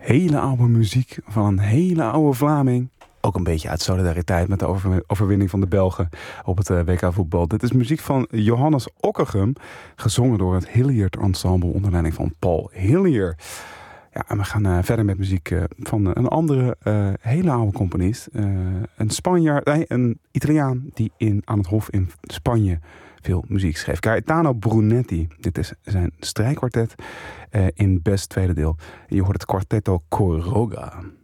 hele oude muziek van een hele oude Vlaming. Ook een beetje uit solidariteit met de overwinning van de Belgen op het WK voetbal. Dit is muziek van Johannes Ockeghem, gezongen door het Hilliard Ensemble onder leiding van Paul Hillier. Ja, en we gaan verder met muziek van een andere hele oude componist. Een Italiaan die aan het Hof in Spanje veel muziek schreef. Gaetano Brunetti. Dit is zijn strijkkwartet in best tweede deel. En je hoort het Quartetto Quiroga.